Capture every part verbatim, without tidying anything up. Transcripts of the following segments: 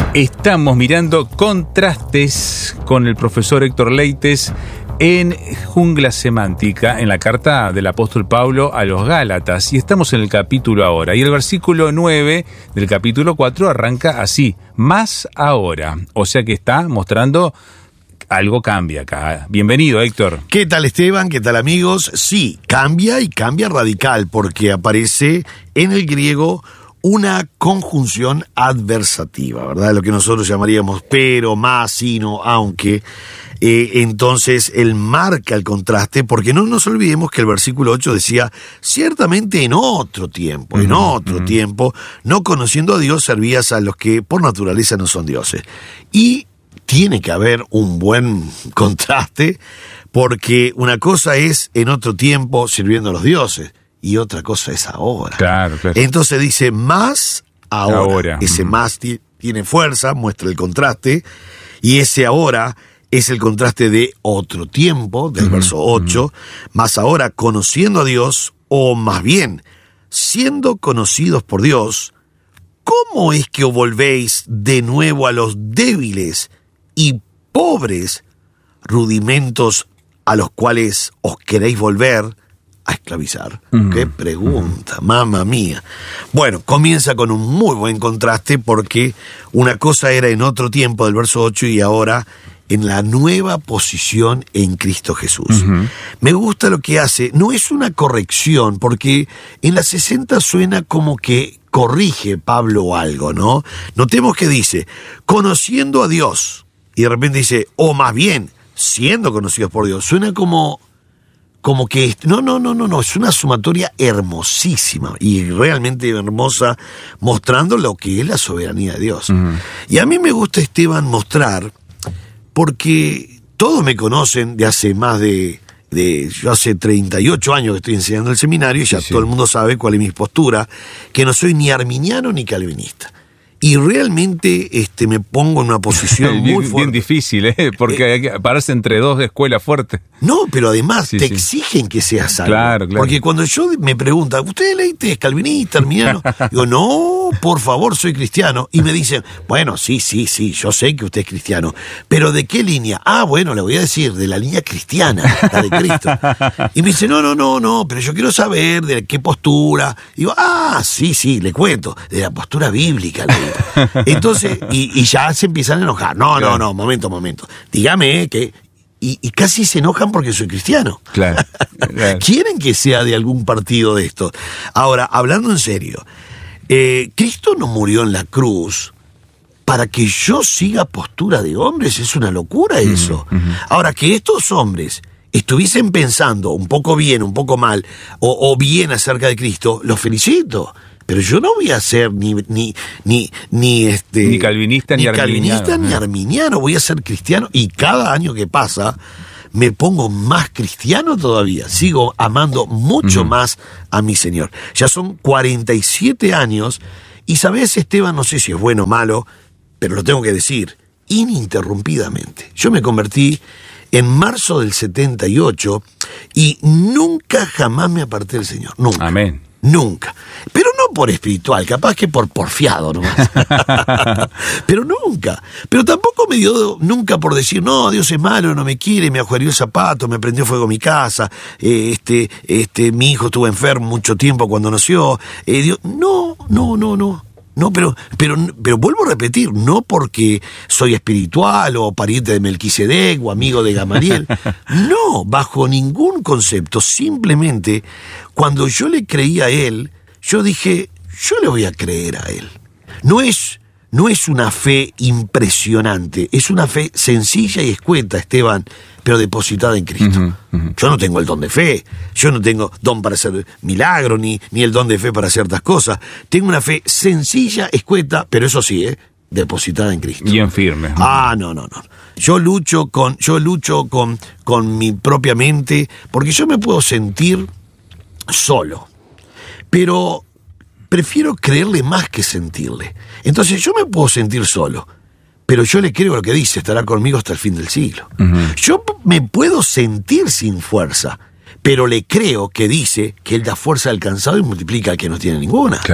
Estamos mirando contrastes con el profesor Héctor Leites en Jungla Semántica, en la carta del apóstol Pablo a los Gálatas, y estamos en el capítulo ahora, y el versículo nueve del capítulo cuatro arranca así: más ahora, o sea que está mostrando algo cambia acá. Bienvenido, Héctor. ¿Qué tal, Esteban? ¿Qué tal, amigos? Sí, cambia y cambia radical, porque aparece en el griego una conjunción adversativa, ¿verdad? Lo que nosotros llamaríamos pero, más, sino, aunque. Eh, entonces él marca el contraste, porque no nos olvidemos que el versículo ocho decía: ciertamente en otro tiempo, uh-huh, en otro uh-huh. tiempo, no conociendo a Dios, servías a los que por naturaleza no son dioses. Y tiene que haber un buen contraste, porque una cosa es en otro tiempo sirviendo a los dioses, y otra cosa es ahora. Claro, claro. Entonces dice más ahora. ahora. Ese uh-huh. más t- tiene fuerza, muestra el contraste, y ese ahora es el contraste de otro tiempo, del uh-huh, verso ocho, uh-huh. más ahora conociendo a Dios, o más bien, siendo conocidos por Dios, ¿cómo es que os volvéis de nuevo a los débiles y pobres rudimentos a los cuales os queréis volver a esclavizar? Uh-huh. ¡Qué pregunta! Uh-huh. ¡Mamma mía! Bueno, comienza con un muy buen contraste, porque una cosa era en otro tiempo, del verso ocho, y ahora en la nueva posición en Cristo Jesús. Uh-huh. Me gusta lo que hace. No es una corrección, porque en la sesenta suena como que corrige Pablo algo, ¿no? Notemos que dice, conociendo a Dios, y de repente dice, o más bien, siendo conocidos por Dios. Suena como, como que, no, no, no, no, no, es una sumatoria hermosísima, y realmente hermosa, mostrando lo que es la soberanía de Dios. Uh-huh. Y a mí me gusta, Esteban, mostrar, porque todos me conocen de hace más de, de yo hace treinta y ocho años que estoy enseñando el seminario, y ya sí, sí. todo el mundo sabe cuál es mi postura, que no soy ni arminiano ni calvinista. Y realmente este, me pongo en una posición muy bien, fuerte. Bien difícil, ¿eh? Porque eh, hay que pararse entre dos escuelas fuertes. No, pero además sí, te sí. exigen que seas algo. Claro, claro. Porque cuando yo me preguntan, ¿usted Leites es calvinista, arminiano? Digo, no, por favor, soy cristiano. Y me dicen, bueno, sí, sí, sí, yo sé que usted es cristiano. ¿Pero de qué línea? Ah, bueno, le voy a decir, de la línea cristiana, la de Cristo. Y me dice, no, no, no, no, pero yo quiero saber de qué postura. Y digo, ah, sí, sí, le cuento, de la postura bíblica. Le digo. Entonces, y, y ya se empiezan a enojar. No, claro. no, no, momento, momento. Dígame que... Y, y casi se enojan porque soy cristiano. Claro, claro. Quieren que sea de algún partido de estos. Ahora, hablando en serio, eh, Cristo no murió en la cruz para que yo siga postura de hombres. Es una locura eso. Uh-huh, uh-huh. Ahora, que estos hombres estuviesen pensando un poco bien, un poco mal, o, o bien acerca de Cristo, los felicito. Pero yo no voy a ser ni ni ni ni este ni calvinista ni, ni arminiano, calvinista ni arminiano, voy a ser cristiano, y cada año que pasa me pongo más cristiano todavía. Sigo amando mucho uh-huh. más a mi Señor. Ya son cuarenta y siete años, y sabes, Esteban, no sé si es bueno o malo, pero lo tengo que decir, ininterrumpidamente. Yo me convertí en marzo del setenta y ocho y nunca jamás me aparté del Señor. Nunca. Amén. Nunca. Pero no por espiritual, capaz que por porfiado nomás. Pero nunca. Pero tampoco me dio nunca por decir, no, Dios es malo, no me quiere, me agujereó el zapato, me prendió fuego mi casa, eh, este, este, mi hijo estuvo enfermo mucho tiempo cuando nació. Eh, Dios, no, no, no, no. No, pero, pero, pero vuelvo a repetir, no porque soy espiritual o pariente de Melquisedec o amigo de Gamaliel. No, bajo ningún concepto. Simplemente, cuando yo le creí a él, yo dije, yo le voy a creer a él. No es, no es una fe impresionante, es una fe sencilla y escueta, Esteban, pero depositada en Cristo. Uh-huh, uh-huh. Yo no tengo el don de fe, yo no tengo don para hacer milagro, ni, ni el don de fe para ciertas cosas. Tengo una fe sencilla, escueta, pero eso sí, ¿eh? depositada en Cristo. Bien firme. Ah, no, no, no. Yo lucho con, yo lucho con, con mi propia mente, porque yo me puedo sentir solo, pero prefiero creerle más que sentirle. Entonces yo me puedo sentir solo, pero yo le creo lo que dice, estará conmigo hasta el fin del siglo. Uh-huh. Yo me puedo sentir sin fuerza, pero le creo que dice que él da fuerza al cansado y multiplica al que no tiene ninguna. Claro.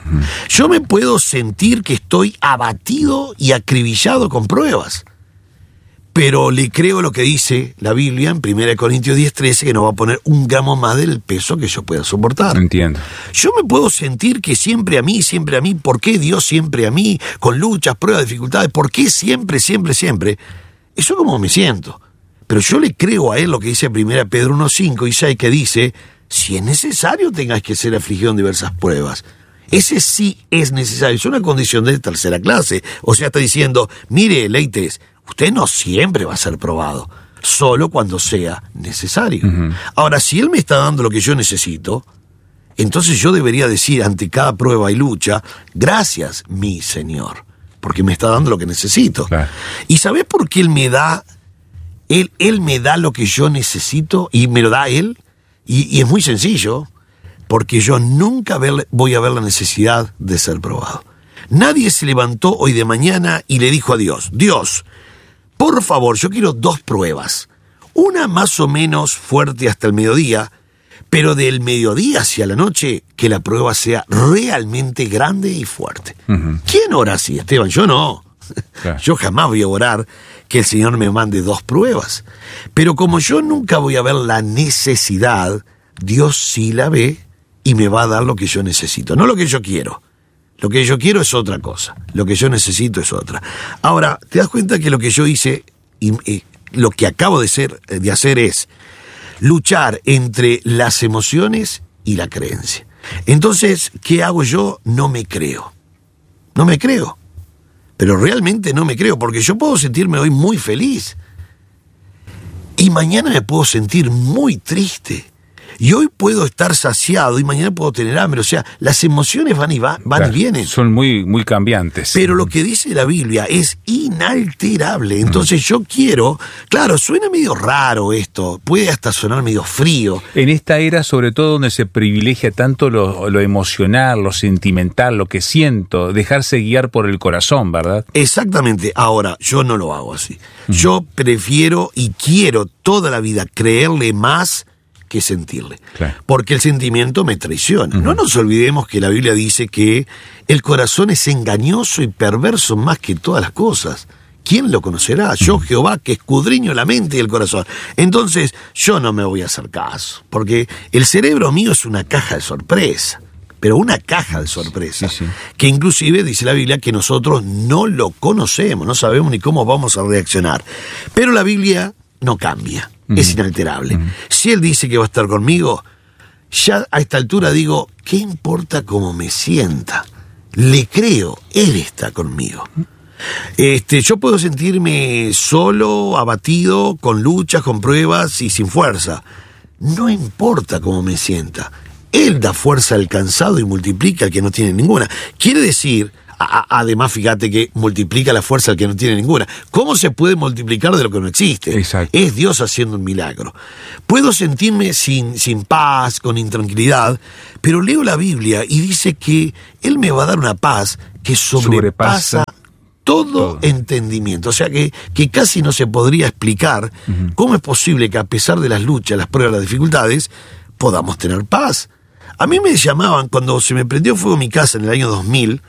Yo me puedo sentir que estoy abatido y acribillado con pruebas, pero le creo lo que dice la Biblia en primera Corintios diez trece, que no va a poner un gramo más del peso que yo pueda soportar. Entiendo. Yo me puedo sentir que siempre a mí, siempre a mí, ¿por qué Dios siempre a mí? Con luchas, pruebas, dificultades, ¿por qué siempre, siempre, siempre? Eso es como me siento. Pero yo le creo a él lo que dice primera Pedro uno cinco y seis, que dice, si es necesario tengáis que ser afligido en diversas pruebas. Ese sí es necesario, es una condición de tercera clase. O sea, está diciendo, mire, Leites, usted no siempre va a ser probado, solo cuando sea necesario. Uh-huh. Ahora, si él me está dando lo que yo necesito, entonces yo debería decir ante cada prueba y lucha, gracias, mi Señor, porque me está dando lo que necesito. Claro. ¿Y sabés por qué él me da, él, él me da lo que yo necesito y me lo da él? Y, y es muy sencillo, porque yo nunca ver, voy a ver la necesidad de ser probado. Nadie se levantó hoy de mañana y le dijo a Dios, Dios, por favor, yo quiero dos pruebas. Una más o menos fuerte hasta el mediodía, pero del mediodía hacia la noche, que la prueba sea realmente grande y fuerte. Uh-huh. ¿Quién ora así, Esteban? Yo no. Claro. Yo jamás voy a orar que el Señor me mande dos pruebas. Pero como yo nunca voy a ver la necesidad, Dios sí la ve y me va a dar lo que yo necesito, no lo que yo quiero. Lo que yo quiero es otra cosa, lo que yo necesito es otra. Ahora, ¿te das cuenta que lo que yo hice, y, y lo que acabo de, ser, de hacer es luchar entre las emociones y la creencia? Entonces, ¿qué hago yo? No me creo. No me creo. Pero realmente no me creo, porque yo puedo sentirme hoy muy feliz. Y mañana me puedo sentir muy triste. Y hoy puedo estar saciado y mañana puedo tener hambre. O sea, las emociones van y, va, van claro, y vienen. Son muy, muy cambiantes. Pero lo que dice la Biblia es inalterable. Entonces uh-huh. yo quiero... Claro, suena medio raro esto. Puede hasta sonar medio frío. En esta era, sobre todo, donde se privilegia tanto lo, lo emocional, lo sentimental, lo que siento, dejarse guiar por el corazón, ¿verdad? Exactamente. Ahora, yo no lo hago así. Uh-huh. Yo prefiero y quiero toda la vida creerle más que sentirle, claro. Porque el sentimiento me traiciona. Uh-huh. No nos olvidemos que la Biblia dice que el corazón es engañoso y perverso más que todas las cosas. ¿Quién lo conocerá? Uh-huh. Yo, Jehová, que escudriño la mente y el corazón. Entonces, yo no me voy a hacer caso, porque el cerebro mío es una caja de sorpresa, pero una caja de sorpresa, sí, sí. Que inclusive dice la Biblia que nosotros no lo conocemos, no sabemos ni cómo vamos a reaccionar. Pero la Biblia no cambia. Es inalterable. Uh-huh. Si él dice que va a estar conmigo, ya a esta altura digo, ¿qué importa cómo me sienta? Le creo, él está conmigo. Este, yo puedo sentirme solo, abatido, con luchas, con pruebas y sin fuerza. No importa cómo me sienta. Él da fuerza al cansado y multiplica al que no tiene ninguna. Quiere decir... Además, fíjate que multiplica la fuerza al que no tiene ninguna. ¿Cómo se puede multiplicar de lo que no existe? Exacto. Es Dios haciendo un milagro. Puedo sentirme sin, sin paz, con intranquilidad, pero leo la Biblia y dice que Él me va a dar una paz que sobrepasa, sobrepasa todo, todo entendimiento. O sea que, que casi no se podría explicar uh-huh. cómo es posible que a pesar de las luchas, las pruebas, las dificultades, podamos tener paz. A mí me llamaban, cuando se me prendió fuego mi casa en el año dos mil,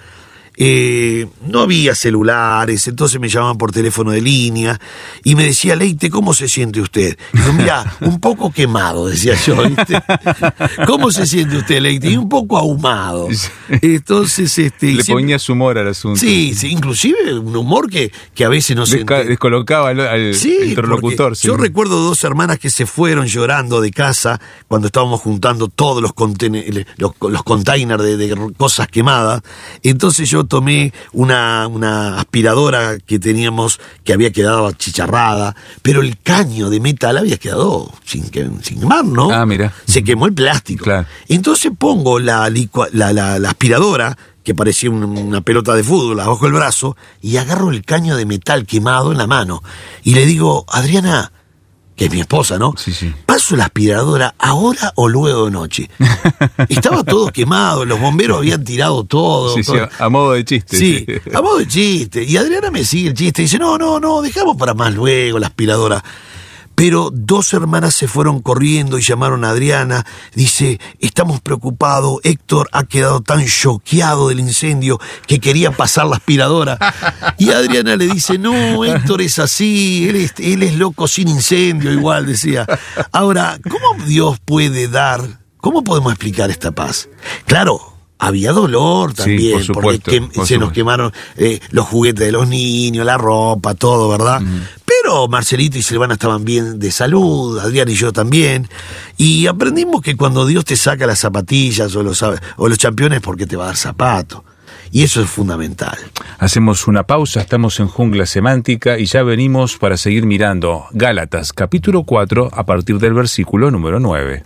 Eh, no había celulares, entonces me llamaban por teléfono de línea y me decía, Leite, ¿cómo se siente usted? Y yo, mira, un poco quemado, decía yo, ¿viste? ¿Cómo se siente usted, Leite? Y un poco ahumado. Entonces, este... Le siempre... ponía su humor al asunto. Sí, sí, inclusive un humor que, que a veces no se... Desca- descolocaba al, al sí, interlocutor. Sí. Yo recuerdo dos hermanas que se fueron llorando de casa cuando estábamos juntando todos los, conten- los, los containers de, de cosas quemadas. Entonces yo tomé una, una aspiradora que teníamos que había quedado achicharrada, pero el caño de metal había quedado sin, sin quemar, ¿no? Ah, mira. Se quemó el plástico. Claro. Entonces pongo la, licua, la, la, la aspiradora, que parecía una, una pelota de fútbol, abajo del brazo, y agarro el caño de metal quemado en la mano. Y le digo, Adriana, que es mi esposa, ¿no? Sí, sí. ¿Paso la aspiradora ahora o luego de noche? Estaba todo quemado, los bomberos habían tirado todo. Sí, todo. Sí, a modo de chiste. Sí, sí, a modo de chiste. Y Adriana me sigue el chiste y dice, no, no, no, dejamos para más luego la aspiradora. Pero dos hermanas se fueron corriendo y llamaron a Adriana. Dice, estamos preocupados, Héctor ha quedado tan choqueado del incendio que quería pasar la aspiradora. Y Adriana le dice, no, Héctor es así, él es, él es loco sin incendio, igual decía. Ahora, ¿cómo Dios puede dar, cómo podemos explicar esta paz? Claro, había dolor también, sí, por supuesto, porque que, por se supuesto. nos quemaron eh, los juguetes de los niños, la ropa, todo, ¿verdad? Uh-huh. Pero Marcelito y Silvana estaban bien de salud, Adrián y yo también, y aprendimos que cuando Dios te saca las zapatillas o los, o los championes porque te va a dar zapato, y eso es fundamental. Hacemos una pausa, estamos en Jungla Semántica y ya venimos para seguir mirando Gálatas, capítulo cuatro, a partir del versículo número nueve.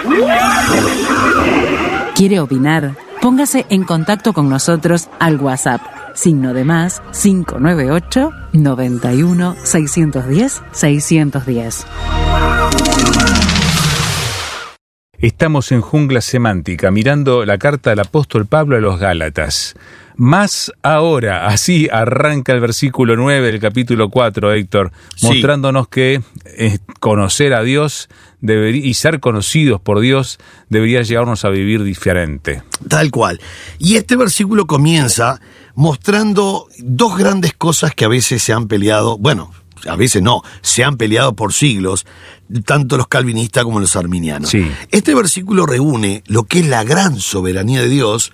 ¿Quiere opinar? Póngase en contacto con nosotros al WhatsApp, signo de más cinco nueve ocho, noventa y uno, seiscientos diez, seiscientos diez. Estamos en Jungla Semántica, mirando la carta del apóstol Pablo a los Gálatas. Más ahora, así arranca el versículo nueve del capítulo cuatro, Héctor, sí. mostrándonos que eh, conocer a Dios debería, y ser conocidos por Dios debería llevarnos a vivir diferente. Tal cual. Y este versículo comienza mostrando dos grandes cosas que a veces se han peleado, bueno, a veces no, se han peleado por siglos, tanto los calvinistas como los arminianos. Sí. Este versículo reúne lo que es la gran soberanía de Dios.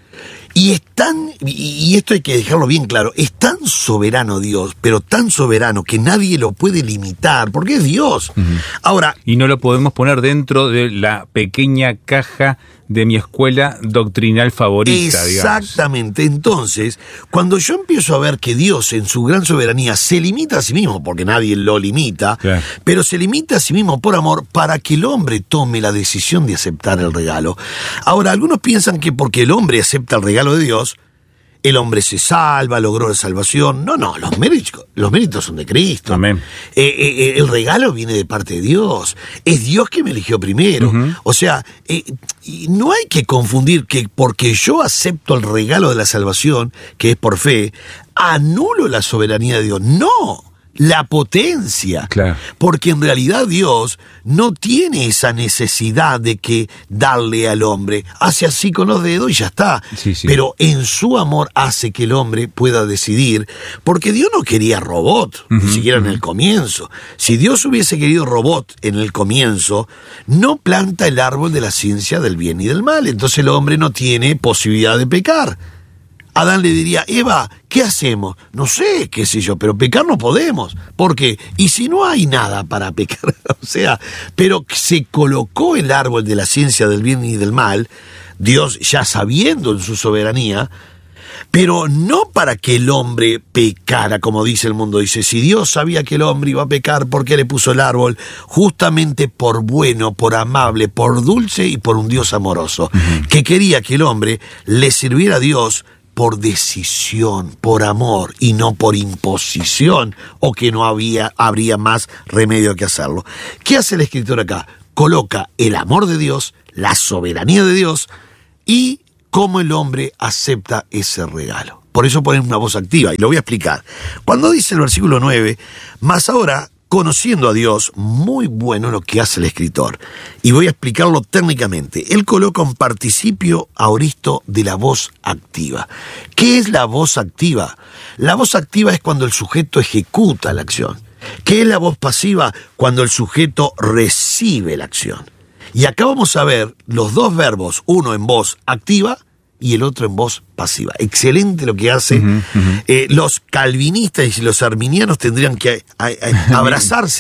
Y es tan, y esto hay que dejarlo bien claro, es tan soberano Dios, pero tan soberano que nadie lo puede limitar, porque es Dios. Uh-huh. Ahora, y no lo podemos poner dentro de la pequeña caja de mi escuela doctrinal favorita, exactamente. digamos. Entonces, cuando yo empiezo a ver que Dios en su gran soberanía se limita a sí mismo, porque nadie lo limita, claro. pero se limita a sí mismo por amor para que el hombre tome la decisión de aceptar el regalo. Ahora, algunos piensan que porque el hombre acepta el regalo de Dios, el hombre se salva, logró la salvación. No, no, los méritos, los méritos son de Cristo. Amén. Eh, eh, el regalo viene de parte de Dios. Es Dios que me eligió primero. Uh-huh. O sea, eh, no hay que confundir que porque yo acepto el regalo de la salvación, que es por fe, anulo la soberanía de Dios. No. La potencia, claro. Porque en realidad Dios no tiene esa necesidad de que darle al hombre, hace así con los dedos y ya está, sí, sí. Pero en su amor hace que el hombre pueda decidir, porque Dios no quería robot, uh-huh, ni siquiera uh-huh. en el comienzo. Si Dios hubiese querido robot en el comienzo, no planta el árbol de la ciencia del bien y del mal, entonces el hombre no tiene posibilidad de pecar. Adán le diría, Eva, ¿qué hacemos? No sé, qué sé yo, pero pecar no podemos. ¿Por qué? Y si no hay nada para pecar, o sea, pero se colocó el árbol de la ciencia del bien y del mal, Dios ya sabiendo en su soberanía, pero no para que el hombre pecara, como dice el mundo. Dice, si Dios sabía que el hombre iba a pecar, ¿por qué le puso el árbol? Justamente por bueno, por amable, por dulce y por un Dios amoroso, uh-huh. que quería que el hombre le sirviera a Dios por decisión, por amor y no por imposición, o que no había, habría más remedio que hacerlo. ¿Qué hace el escritor acá? Coloca el amor de Dios, la soberanía de Dios y cómo el hombre acepta ese regalo. Por eso ponen una voz activa, y lo voy a explicar. Cuando dice el versículo nueve, más ahora, conociendo a Dios, muy bueno lo que hace el escritor. Y voy a explicarlo técnicamente. Él coloca un participio aoristo de la voz activa. ¿Qué es la voz activa? La voz activa es cuando el sujeto ejecuta la acción. ¿Qué es la voz pasiva? Cuando el sujeto recibe la acción. Y acá vamos a ver los dos verbos, uno en voz activa y el otro en voz pasiva. Excelente lo que hace. Uh-huh, uh-huh. Eh, los calvinistas y los arminianos tendrían que a, a, abrazarse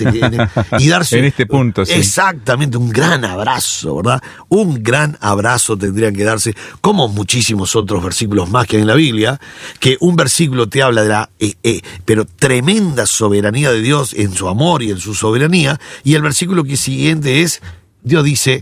y darse... En este punto, sí. Exactamente, un gran abrazo, ¿verdad? Un gran abrazo tendrían que darse, como muchísimos otros versículos más que hay en la Biblia, que un versículo te habla de la, eh, eh, pero tremenda soberanía de Dios en su amor y en su soberanía, y el versículo que siguiente es, Dios dice,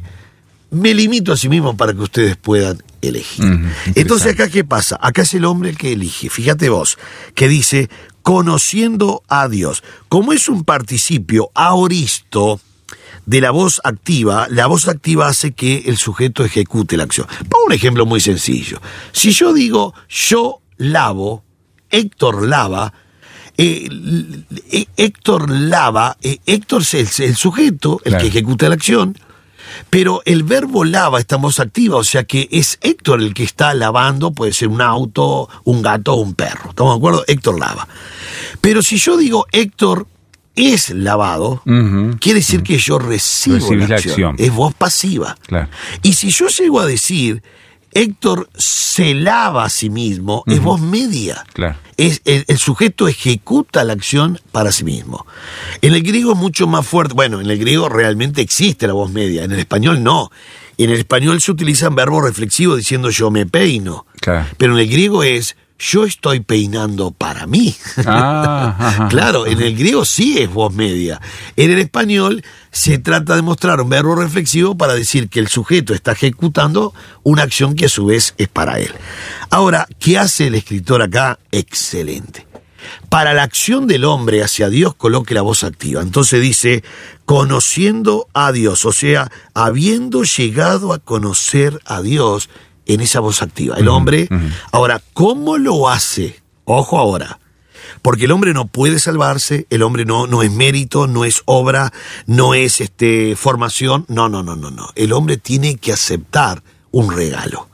me limito a sí mismo para que ustedes puedan elegir. Mm, Entonces, acá, ¿qué pasa? Acá es el hombre el que elige. Fíjate vos, que dice, conociendo a Dios. Como es un participio aoristo de la voz activa, la voz activa hace que el sujeto ejecute la acción. Pongo un ejemplo muy sencillo. Si yo digo, yo lavo, Héctor lava, eh, eh, Héctor lava, eh, Héctor es el, el sujeto, el claro. que ejecuta la acción, pero el verbo lava está en voz activa, o sea que es Héctor el que está lavando, puede ser un auto, un gato o un perro. ¿Estamos de acuerdo? Héctor lava. Pero si yo digo Héctor es lavado, uh-huh, quiere decir uh-huh. que yo recibo la acción. la acción. Es voz pasiva. Claro. Y si yo llego a decir Héctor se lava a sí mismo, uh-huh. es voz media. Claro. Es, el, el sujeto ejecuta la acción para sí mismo. En el griego es mucho más fuerte. Bueno, en el griego realmente existe la voz media. En el español no. En el español se utilizan verbos reflexivos diciendo yo me peino. Claro. Pero en el griego es yo estoy peinando para mí. Ah, ajá, claro, ajá. En el griego sí es voz media. En el español se trata de mostrar un verbo reflexivo para decir que el sujeto está ejecutando una acción que a su vez es para él. Ahora, ¿qué hace el escritor acá? Excelente. Para la acción del hombre hacia Dios coloque la voz activa. Entonces dice, conociendo a Dios, o sea, habiendo llegado a conocer a Dios en esa voz activa. El hombre, uh-huh. ahora, ¿cómo lo hace? Ojo ahora, porque el hombre no puede salvarse, el hombre no, no es mérito, no es obra, no es este, formación, no, no, no, no, no. El hombre tiene que aceptar un regalo.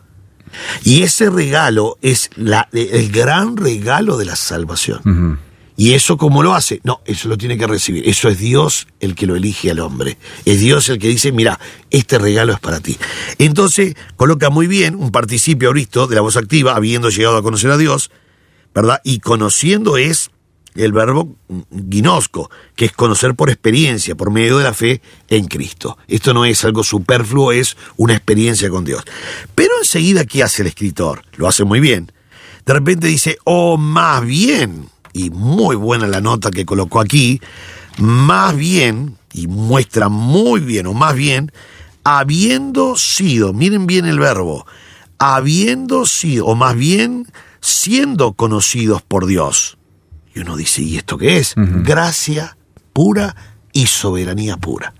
Y ese regalo es la, el gran regalo de la salvación. Uh-huh. ¿Y eso cómo lo hace? No, eso lo tiene que recibir. Eso es Dios el que lo elige al hombre. Es Dios el que dice, mira, este regalo es para ti. Entonces, coloca muy bien un participio auristo de la voz activa, habiendo llegado a conocer a Dios, ¿verdad? Y conociendo es el verbo ginosco, que es conocer por experiencia, por medio de la fe en Cristo. Esto no es algo superfluo, es una experiencia con Dios. Pero enseguida, ¿qué hace el escritor? Lo hace muy bien. De repente dice, o oh, más bien... y muy buena la nota que colocó aquí, más bien, y muestra muy bien, o más bien, habiendo sido, miren bien el verbo, habiendo sido, o más bien, siendo conocidos por Dios. Y uno dice, ¿y esto qué es? Uh-huh. Gracia pura y soberanía pura.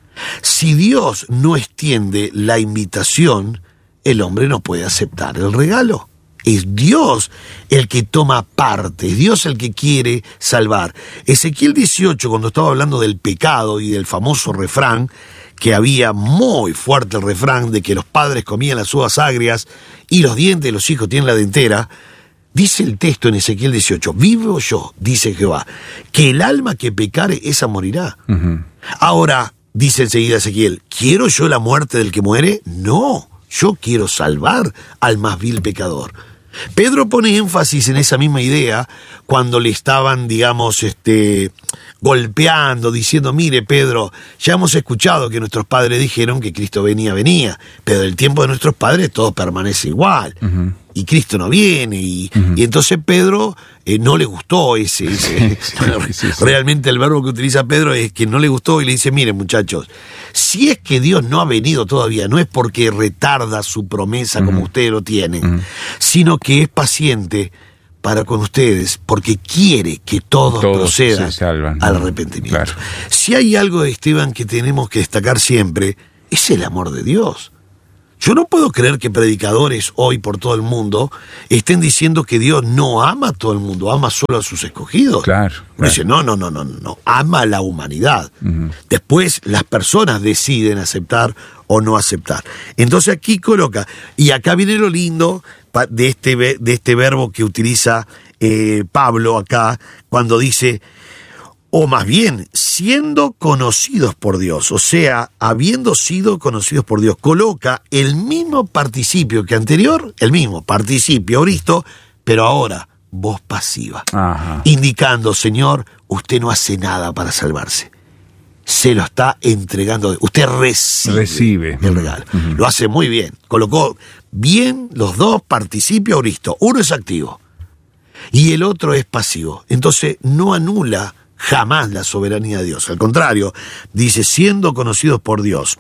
Si Dios no extiende la invitación, el hombre no puede aceptar el regalo. Es Dios el que toma parte, es Dios el que quiere salvar. Ezequiel dieciocho, cuando estaba hablando del pecado y del famoso refrán, que había muy fuerte el refrán de que los padres comían las uvas agrias y los dientes de los hijos tienen la dentera, dice el texto en Ezequiel dieciocho, vivo yo, dice Jehová, que el alma que pecare, esa morirá. Uh-huh. Ahora, dice enseguida Ezequiel, ¿quiero yo la muerte del que muere? No, yo quiero salvar al más vil pecador. Pedro pone énfasis en esa misma idea cuando le estaban, digamos, este, golpeando, diciendo, mire Pedro, ya hemos escuchado que nuestros padres dijeron que Cristo venía, venía, pero el tiempo de nuestros padres todo permanece igual. Uh-huh. Y Cristo no viene, y, uh-huh. y entonces Pedro eh, no le gustó ese, ese sí, sí, sí. Realmente el verbo que utiliza Pedro es que no le gustó y le dice, miren muchachos, si es que Dios no ha venido todavía, no es porque retarda su promesa uh-huh. como ustedes lo tienen, uh-huh. sino que es paciente para con ustedes, porque quiere que todos, todos procedan salvan, al arrepentimiento. Claro. Si hay algo, Esteban, que tenemos que destacar siempre, es el amor de Dios. Yo no puedo creer que predicadores hoy por todo el mundo estén diciendo que Dios no ama a todo el mundo, ama solo a sus escogidos. Claro. claro. Dice, no, no, no, no, no, ama a la humanidad. Uh-huh. Después las personas deciden aceptar o no aceptar. Entonces aquí coloca, y acá viene lo lindo de este, de este verbo que utiliza eh, Pablo acá, cuando dice, o más bien, siendo conocidos por Dios, o sea, habiendo sido conocidos por Dios, coloca el mismo participio que anterior, el mismo participio auristo, pero ahora voz pasiva, Ajá. indicando, Señor, usted no hace nada para salvarse. Se lo está entregando. Usted recibe, recibe. el regalo. Uh-huh. Lo hace muy bien. Colocó bien los dos participios auristo. Uno es activo y el otro es pasivo. Entonces no anula jamás la soberanía de Dios. Al contrario, dice, siendo conocidos por Dios.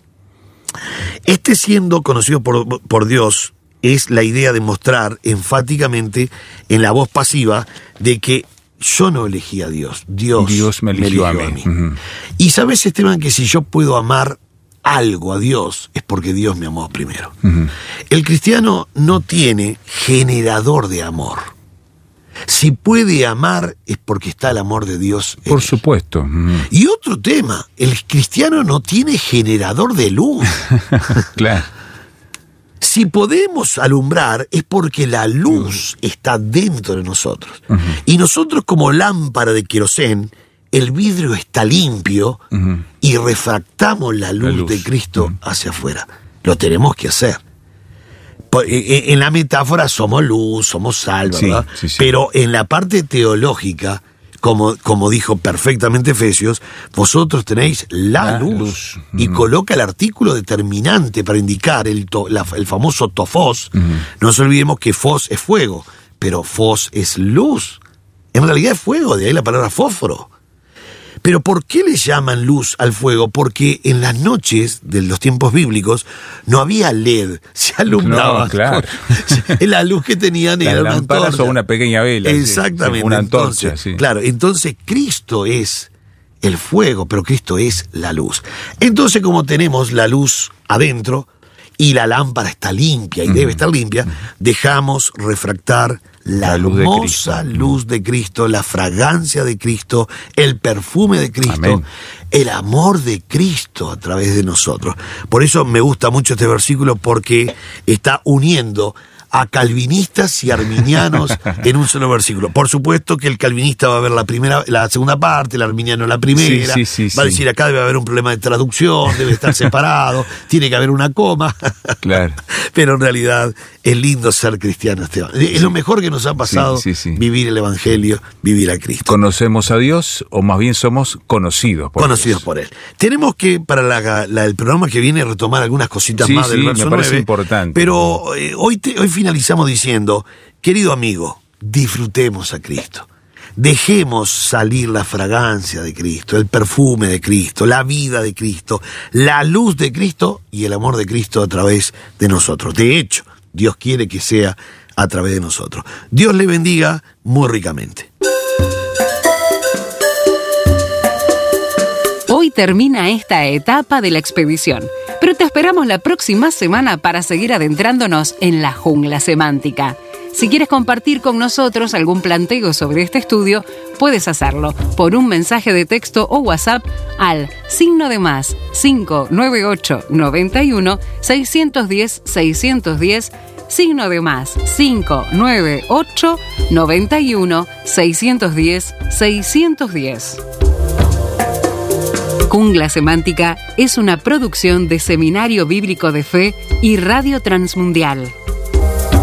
Este siendo conocido por, por Dios es la idea de mostrar enfáticamente en la voz pasiva de que yo no elegí a Dios, Dios, Dios me eligió, me eligió a mí. A mí. Uh-huh. Y sabes, Esteban, que si yo puedo amar algo a Dios es porque Dios me amó primero. Uh-huh. El cristiano no tiene generador de amor. Si puede amar es porque está el amor de Dios en Por él. supuesto. Mm. Y otro tema, el cristiano no tiene generador de luz. Claro. Si podemos alumbrar es porque la luz uh-huh. está dentro de nosotros. Uh-huh. Y nosotros, como lámpara de querosén, el vidrio está limpio uh-huh. y refractamos la luz, la luz. de Cristo uh-huh. hacia afuera. Lo tenemos que hacer. En la metáfora somos luz, somos sal, ¿verdad? Sí, sí, sí. Pero en la parte teológica, como, como dijo perfectamente Efesios, vosotros tenéis la, la luz, luz. Y uh-huh. coloca el artículo determinante para indicar el, to, la, el famoso tofos. Uh-huh. No nos olvidemos que fos es fuego, pero fos es luz. En realidad es fuego, de ahí la palabra fósforo. Pero ¿por qué le llaman luz al fuego? Porque en las noches de los tiempos bíblicos no había L E D, se alumbraba. No, claro. Con, la luz que tenían era una antorcha. O una pequeña vela. Exactamente. Sí, una antorcha, entonces, sí. Claro, entonces Cristo es el fuego, pero Cristo es la luz. Entonces, como tenemos la luz adentro y la lámpara está limpia y uh-huh. debe estar limpia, uh-huh. dejamos refractar la, la luz hermosa de luz de Cristo, la fragancia de Cristo, el perfume de Cristo, Amén. El amor de Cristo a través de nosotros. Por eso me gusta mucho este versículo, porque está uniendo a calvinistas y arminianos en un solo versículo. Por supuesto que el calvinista va a ver la primera, la segunda parte, el arminiano la primera, sí, sí, sí, va a decir acá debe haber un problema de traducción, debe estar separado, tiene que haber una coma. Claro. Pero en realidad es lindo ser cristiano, Esteban. Es sí. lo mejor que nos ha pasado, sí, sí, sí. vivir el Evangelio, vivir a Cristo. ¿Conocemos a Dios o más bien somos conocidos por Conocidos Dios? por Él. Tenemos que, para la, la, el programa que viene, retomar algunas cositas sí, más del sí, verso me parece nueve, importante. Pero eh, hoy, te, hoy finalizamos diciendo, querido amigo, disfrutemos a Cristo. Dejemos salir la fragancia de Cristo, el perfume de Cristo, la vida de Cristo, la luz de Cristo y el amor de Cristo a través de nosotros. De hecho, Dios quiere que sea a través de nosotros. Dios le bendiga muy ricamente. Hoy termina esta etapa de la expedición, pero te esperamos la próxima semana para seguir adentrándonos en la jungla semántica. Si quieres compartir con nosotros algún planteo sobre este estudio, puedes hacerlo por un mensaje de texto o WhatsApp al signo de más cinco nueve ocho noventa y uno seiscientos diez seiscientos diez, signo de más cinco nueve ocho noventa y uno seiscientos diez seiscientos diez. Jungla Semántica es una producción de Seminario Bíblico de Fe y Radio Transmundial.